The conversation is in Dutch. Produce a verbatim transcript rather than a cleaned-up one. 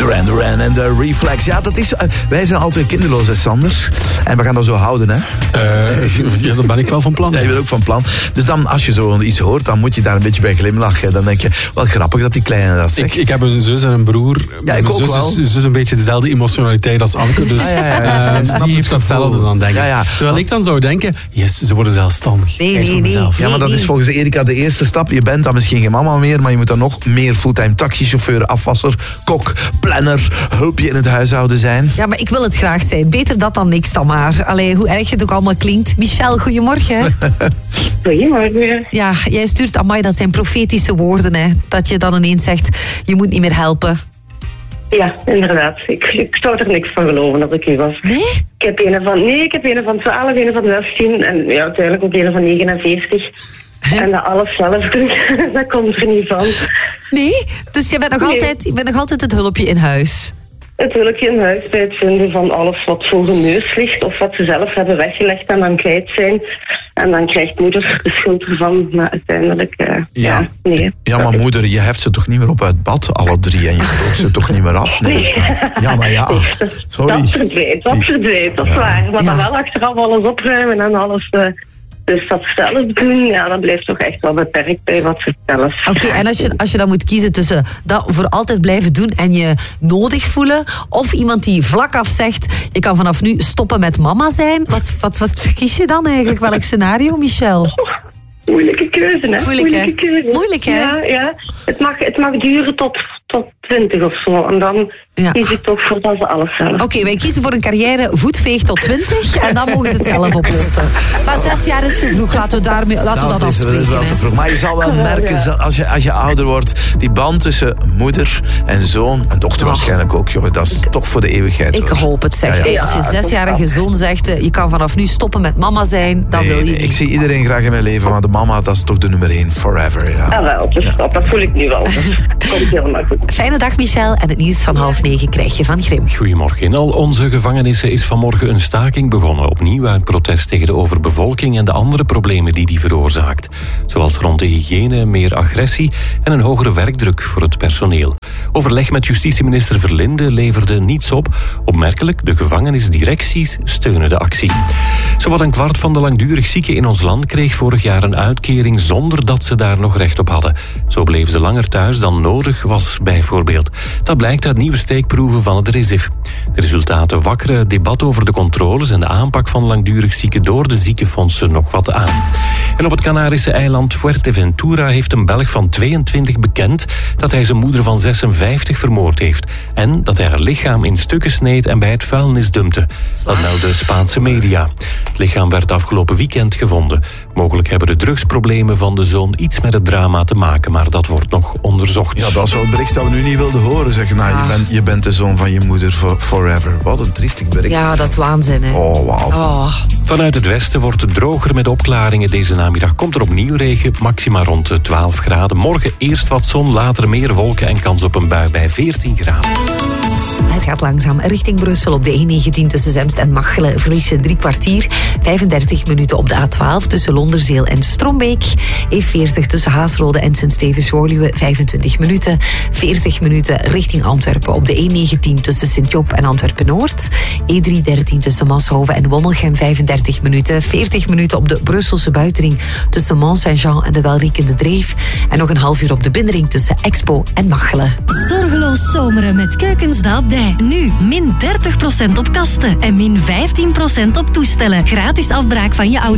Duran Duran en de Reflex. Ja, dat is... Uh, wij zijn altijd kinderloos, hè, Sanders. En we gaan dat zo houden, hè. Uh, ja, daar ben ik wel van plan. Ja, je bent ook van plan. Dus dan, als je zo iets hoort, dan moet je daar een beetje bij glimlachen. Dan denk je, wat grappig dat die kleine dat zegt. Ik, ik heb een zus en een broer. Ja, ik Mijn ook zus wel. is, zus een beetje dezelfde emotionaliteit als Anke. Dus ah, ja, ja, ja, uh, die heeft datzelfde dan, denk ik. Ja, ja. Terwijl ik dan zou denken, yes, ze worden zelfstandig. Nee, Kijk nee, voor mezelf. Ja, maar dat is volgens Erika de eerste stap. Je bent dan misschien geen mama meer, maar je moet dan nog meer fulltime taxichauffeur, afwasser, kok, planner, hulpje in het huishouden zijn. Ja, maar ik wil het graag zijn. Beter dat dan niks dan maar. Allee, hoe erg het ook allemaal klinkt. Michel, goedemorgen. Goedemorgen. Ja, jij stuurt amai, dat zijn profetische woorden, hè. Dat je dan ineens zegt, je moet niet meer helpen. Ja, inderdaad. Ik, ik zou er niks van geloven dat ik u was. Nee? Ik heb een van, nee, ik heb een van twaalf, een van zestien en ja, uiteindelijk ook een van negenenveertig. Huh? En dat alles zelf doen, dat komt er niet van. Nee? Dus je bent nog, nee. altijd, je bent nog altijd het hulpje in huis? Het hulpje in huis bij het vinden van alles wat voor de neus ligt of wat ze zelf hebben weggelegd en dan kwijt zijn. En dan krijgt moeder de schuld ervan, maar uiteindelijk, uh, ja. ja, nee. Ja, maar moeder, je heft ze toch niet meer op uit bad, alle drie, en je droogt ze toch niet meer af? Nee. nee. Ja, maar ja, sorry. Dat verdwijnt, dat verdwijnt, dat is ja. waar. Maar ja. dan wel achteraf alles opruimen en alles... Uh, Dus dat zelf doen, ja, dat blijft toch echt wel beperkt bij wat ze zelf. Oké, okay, en als je, als je dan moet kiezen tussen dat voor altijd blijven doen en je nodig voelen, of iemand die vlak af zegt, je kan vanaf nu stoppen met mama zijn, wat, wat, wat kies je dan eigenlijk? Welk scenario, Michel? Moeilijke keuze, hè? Moeilijk, hè? Moeilijke keuze. Moeilijk, hè? Ja, ja. Het mag, het mag duren tot, tot twintig of zo. En dan ja. kies ik toch voor dat ze alles zelf. Oké, okay, wij kiezen voor een carrière voetveeg tot twintig en dan mogen ze het zelf oplossen. Maar zes jaar is te vroeg, laten we, daarmee, laten nou, we dat dat is, afspreken. Dat is wel te vroeg. Maar je zal wel merken, ja. als, je, als je ouder wordt, die band tussen moeder en zoon, en dochter oh. waarschijnlijk ook, joh, dat is ik, toch voor de eeuwigheid. Ik hoor. hoop het, zeg. Ja, ja. Als je zesjarige zoon zegt, je kan vanaf nu stoppen met mama zijn, dan nee, wil je nee, niet. Ik zie iedereen graag in mijn leven, maar de mama, dat is toch de nummer één, forever. Ja, ja wel, dus ja. dat voel ik nu wel. Dat komt helemaal goed. Fijne dag, Michel, en het nieuws van half negen krijg je van Grim. Goedemorgen. In al onze gevangenissen is vanmorgen een staking begonnen. Opnieuw uit protest tegen de overbevolking en de andere problemen die die veroorzaakt. Zoals rond de hygiëne, meer agressie en een hogere werkdruk voor het personeel. Overleg met justitieminister Verlinde leverde niets op. Opmerkelijk, de gevangenisdirecties steunen de actie. Zowat een kwart van de langdurig zieken in ons land kreeg vorig jaar een uitkering zonder dat ze daar nog recht op hadden. Zo bleven ze langer thuis dan nodig was, bijvoorbeeld. Dat blijkt uit nieuwe steekproeven van het RISIF. De resultaten wakkeren het debat over de controles en de aanpak van langdurig zieken door de ziekenfondsen nog wat aan. En op het Canarische eiland Fuerteventura heeft een Belg van tweeëntwintig bekend dat hij zijn moeder van zesenvijftig vermoord heeft. En dat hij haar lichaam in stukken sneed en bij het vuilnis dumpte. Dat meldden Spaanse media. Het lichaam werd afgelopen weekend gevonden. Mogelijk hebben de drugsproblemen van de zoon iets met het drama te maken, maar dat wordt nog onderzocht. Ja, dat is wel een bericht dat we nu niet wilden horen. Zeggen, nou, ja. je, bent, je bent de zoon van je moeder for, forever. Wat een triestig bericht. Ja, dat is waanzin, hè. Oh, wauw. Oh. Vanuit het westen wordt het droger met opklaringen. Deze namiddag komt er opnieuw regen, maxima rond de twaalf graden. Morgen eerst wat zon, later meer wolken en kans op een bui bij veertien graden. Het gaat langzaam richting Brussel op de E negentien tussen Zemst en Machelen. Verlies je drie kwartier. vijfendertig minuten op de A twaalf tussen Londerzeel en Strombeek. E veertig tussen Haasrode en Sint-Stevens-Woluwe. vijfentwintig minuten. veertig minuten richting Antwerpen op de E negentien tussen Sint-Job en Antwerpen-Noord. E driehonderddertien tussen Manshoven en Wommelgem. vijfendertig minuten. veertig minuten op de Brusselse buitenring tussen Mont-Saint-Jean en de Welriekende Dreef. En nog een half uur op de binnenring tussen Expo en Machelen. Zorgeloos zomeren met Keukens de Abdij. Nu min dertig procent op kasten en min vijftien procent op toestellen. Gratis afbraak van je auto.